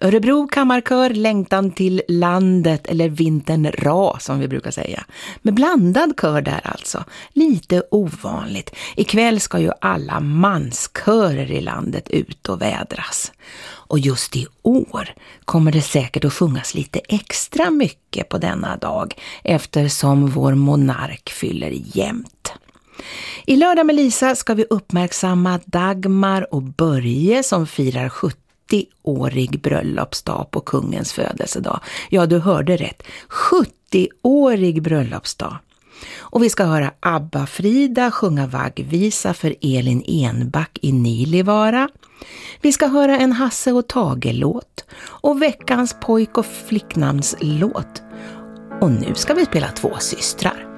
Örebro kammarkör, längtan till landet eller vintern ra som vi brukar säga. Med blandad kör där alltså, lite ovanligt. Ikväll ska ju alla manskörer i landet ut och vädras. Och just i år kommer det säkert att sjungas lite extra mycket på denna dag eftersom vår monark fyller jämnt. I lördag med Lisa ska vi uppmärksamma Dagmar och Börje som firar 70-årig bröllopsdag på kungens födelsedag. Ja, du hörde rätt. 70-årig bröllopsdag. Och vi ska höra Abba-Frida sjunga vaggvisa för Elin Enback i Nilivara. Vi ska höra en Hasse och Tage-låt och veckans pojk- och flicknamnslåt. Och nu ska vi spela Två systrar.